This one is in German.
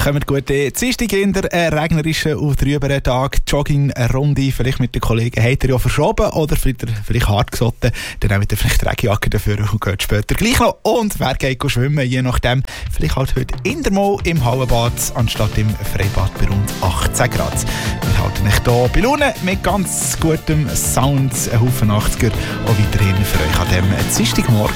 Kommt gut Dienstag in der regnerischen und trüberen Tag. Jogging-Runde, vielleicht mit den Kollegen, habt ihr ja verschoben oder vielleicht hart gesotten. Dann nehmt ihr vielleicht die Regenjacke dafür und geht später gleich noch. Und wer geht schwimmen, je nachdem. Vielleicht halt heute in der Mo im Hallenbad anstatt im Freibad bei rund 18 Grad. Wir halten euch hier bei Laune mit ganz gutem Sound, ein Haufen 80er, auch weiterhin für euch an diesem Dienstagmorgen.